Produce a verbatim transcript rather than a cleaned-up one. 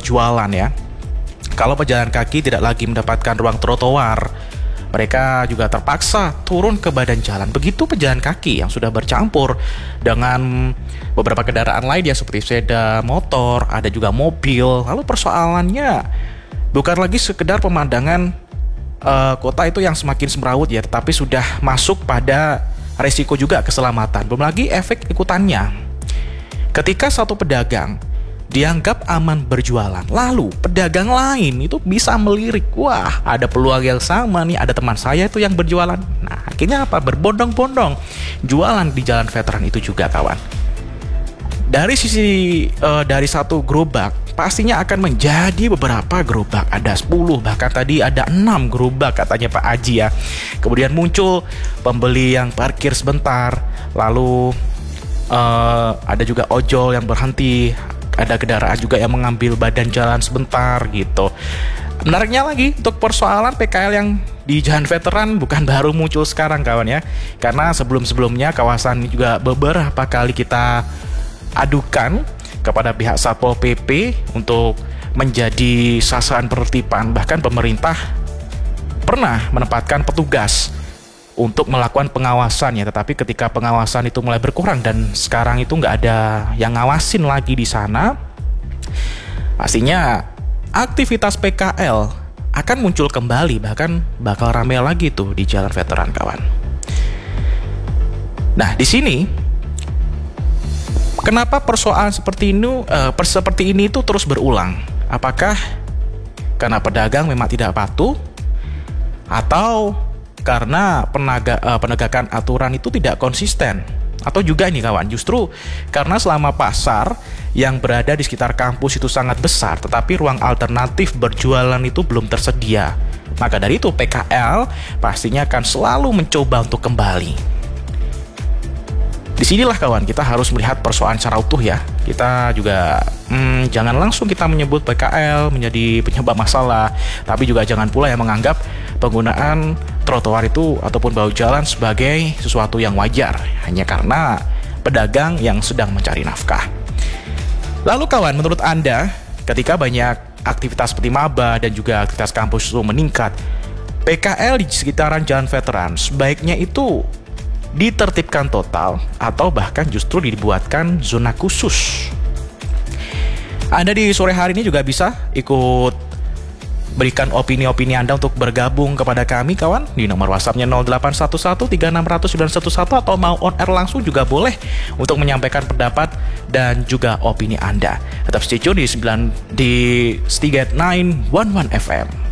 berjualan ya. Kalau pejalan kaki tidak lagi mendapatkan ruang trotoar, mereka juga terpaksa turun ke badan jalan. Begitu pejalan kaki yang sudah bercampur dengan beberapa kendaraan lain ya, seperti sepeda motor, ada juga mobil. Lalu persoalannya bukan lagi sekedar pemandangan uh, kota itu yang semakin semrawut ya, tetapi sudah masuk pada resiko juga keselamatan. Belum lagi efek ikutannya. Ketika satu pedagang dianggap aman berjualan, lalu pedagang lain itu bisa melirik, wah ada peluang yang sama nih, ada teman saya itu yang berjualan. Nah akhirnya apa? Berbondong-bondong jualan di jalan veteran itu juga kawan. Dari sisi uh, dari satu gerobak pastinya akan menjadi beberapa gerobak, ada sepuluh, bahkan tadi ada enam gerobak katanya Pak Aji ya. Kemudian muncul pembeli yang parkir sebentar, lalu uh, ada juga ojol yang berhenti, ada kendaraan juga yang mengambil badan jalan sebentar gitu. Menariknya lagi, untuk persoalan P K L yang di jalan veteran bukan baru muncul sekarang kawan ya, karena sebelum-sebelumnya kawasan ini juga beberapa kali kita adukan kepada pihak Satpol P P untuk menjadi sasaran penertiban. Bahkan pemerintah pernah menempatkan petugas untuk melakukan pengawasan ya, tetapi ketika pengawasan itu mulai berkurang dan sekarang itu nggak ada yang ngawasin lagi di sana, pastinya aktivitas P K L akan muncul kembali, bahkan bakal ramai lagi tuh di jalan veteran kawan. Nah di sini kenapa persoalan seperti ini uh, seperti ini itu terus berulang? Apakah karena pedagang memang tidak patuh, atau karena penaga, uh, penegakan aturan itu tidak konsisten? Atau juga ini kawan, justru karena selama pasar yang berada di sekitar kampus itu sangat besar, tetapi ruang alternatif berjualan itu belum tersedia, maka dari itu P K L pastinya akan selalu mencoba untuk kembali. Disinilah kawan, kita harus melihat persoalan secara utuh ya. Kita juga hmm, jangan langsung kita menyebut P K L menjadi penyebab masalah, tapi juga jangan pula yang menganggap penggunaan trotoar itu ataupun bahu jalan sebagai sesuatu yang wajar hanya karena pedagang yang sedang mencari nafkah. Lalu kawan, menurut Anda, ketika banyak aktivitas seperti maba dan juga aktivitas kampus itu meningkat, P K L di sekitaran jalan veteran sebaiknya itu ditertibkan total atau bahkan justru dibuatkan zona khusus? Anda di sore hari ini juga bisa ikut berikan opini-opini Anda untuk bergabung kepada kami kawan di nomor WhatsApp-nya nol delapan satu satu tiga enam nol nol sembilan satu satu, atau mau on air langsung juga boleh untuk menyampaikan pendapat dan juga opini Anda. Tetap stay tune di sembilan di Stiget sembilan satu satu F M.